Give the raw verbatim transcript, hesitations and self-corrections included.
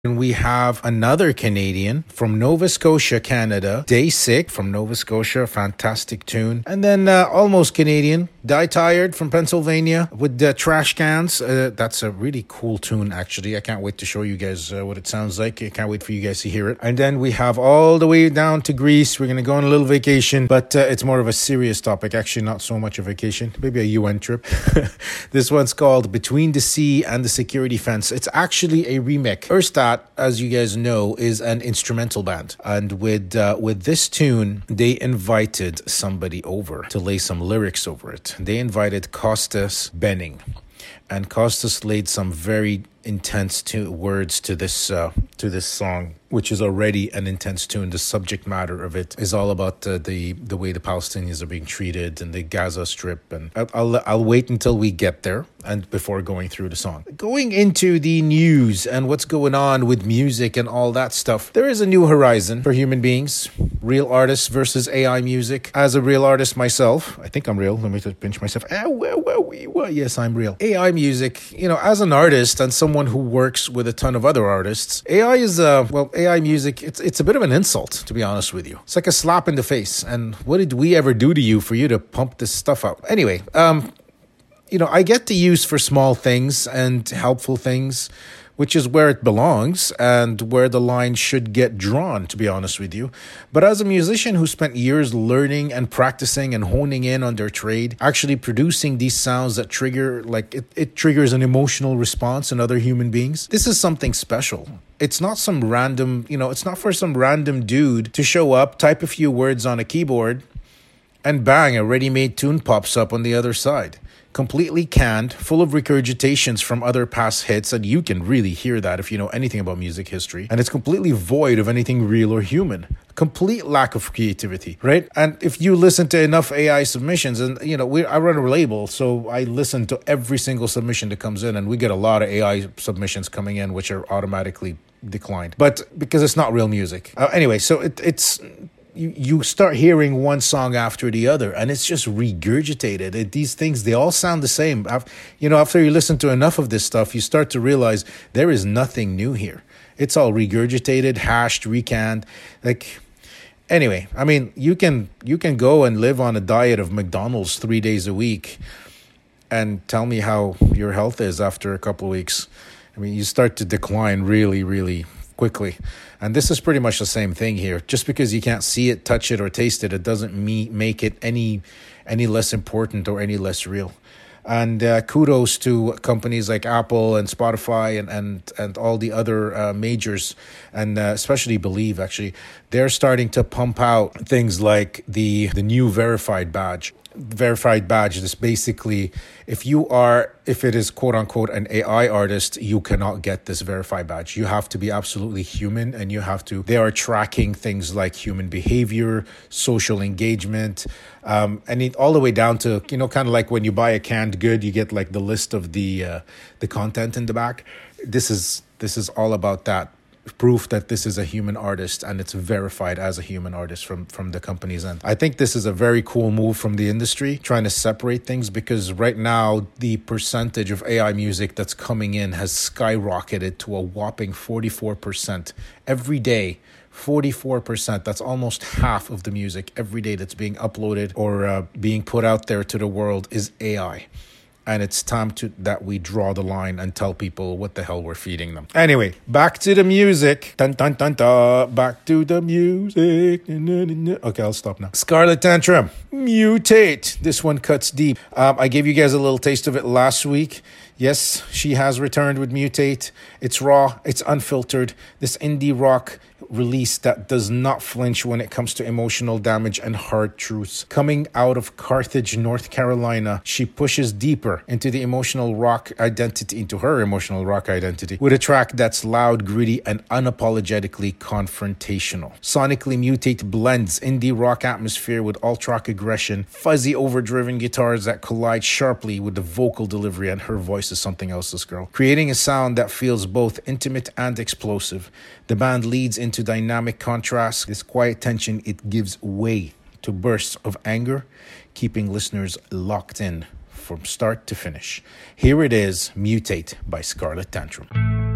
And we have another Canadian from Nova Scotia, Canada, Day Sick from Nova Scotia, fantastic tune. And then uh, almost Canadian, Die Tired from Pennsylvania with the Trash Cans. Uh, that's a really cool tune, actually. I can't wait to show you guys uh, what it sounds like. I can't wait for you guys to hear it. And then we have all the way down to Greece. We're going to go on a little vacation, but uh, it's more of a serious topic. Actually, not so much a vacation, maybe a U N trip. This one's called Between the Sea and the Security Fence. It's actually a remake. Erstat, as you guys know, is an instrumental band. And with uh, with this tune, they invited somebody over to lay some lyrics over it. They invited Costas Benning. And Costas laid some very intense to- words to this uh, to this song, which is already an intense tune. The subject matter of it is all about uh, the the way the Palestinians are being treated and the Gaza Strip. And I'll, I'll I'll wait until we get there and before going through the song. Going into the news and what's going on with music and all that stuff, there is a new horizon for human beings. Real artists versus A I music. As a real artist myself, I think I'm real. Let me just pinch myself. Ah, well, well, well, yes, I'm real. A I music, you know, as an artist and someone who works with a ton of other artists, A I is, uh, well, A I music, it's it's a bit of an insult, to be honest with you. It's like a slap in the face. And what did we ever do to you for you to pump this stuff out? Anyway, um, you know, I get the use for small things and helpful things, which is where it belongs and where the line should get drawn, to be honest with you. But as a musician who spent years learning and practicing and honing in on their trade, actually producing these sounds that trigger, like it, it triggers an emotional response in other human beings, this is something special. It's not some random, you know, it's not for some random dude to show up, type a few words on a keyboard, and bang, a ready-made tune pops up on the other side. Completely canned, full of regurgitations from other past hits, and you can really hear that if you know anything about music history. And it's completely void of anything real or human. Complete lack of creativity, right? And if you listen to enough A I submissions, and you know, we I run a label, so I listen to every single submission that comes in, and we get a lot of A I submissions coming in, which are automatically declined. But because it's not real music. Uh, anyway, so it, it's... You, you start hearing one song after the other, and it's just regurgitated. It, these things, they all sound the same. I've, you know, after you listen to enough of this stuff, you start to realize there is nothing new here. It's all regurgitated, hashed, recanned. Like, anyway, I mean, you can you can go and live on a diet of McDonald's three days a week and tell me how your health is after a couple of weeks. I mean, you start to decline really, really quickly. And this is pretty much the same thing here. Just because you can't see it, touch it, or taste it, it doesn't me- make it any any less important or any less real. And uh, kudos to companies like Apple and Spotify and and, and all the other uh, majors, and uh, especially Believe, actually. They're starting to pump out things like the, the new verified badge. Verified badge is basically, if you are, if it is quote unquote an A I artist, you cannot get this verified badge. You have to be absolutely human, and you have to, they are tracking things like human behavior, social engagement, um, and it, all the way down to, you know, kind of like when you buy a canned good, you get like the list of the uh, the content in the back. This is this is all about that. Proof that this is a human artist, and it's verified as a human artist from from the company's end. I think this is a very cool move from the industry, trying to separate things, because right now the percentage of A I music that's coming in has skyrocketed to a whopping forty-four percent every day. forty-four percent. That's almost half of the music every day that's being uploaded or uh, being put out there to the world is A I. And it's time to that we draw the line and tell people what the hell we're feeding them. Anyway, back to the music. Dun, dun, dun, dun. Back to the music. Okay, I'll stop now. Scarlet Tantrum. Mutate. This one cuts deep. Um, I gave you guys a little taste of it last week. Yes, she has returned with Mutate. It's raw. It's unfiltered. This indie rock release that does not flinch when it comes to emotional damage and hard truths. Coming out of Carthage, North Carolina, she pushes deeper into the emotional rock identity, into her emotional rock identity, with a track that's loud, gritty, and unapologetically confrontational. Sonically, Mutate blends indie rock atmosphere with alt-rock aggression, fuzzy, overdriven guitars that collide sharply with the vocal delivery, and her voice is something else, this girl. Creating a sound that feels both intimate and explosive. The band leads into dynamic contrast. This quiet tension, it gives way to bursts of anger, keeping listeners locked in from start to finish. Here it is, Mutate by Scarlet Tantrum.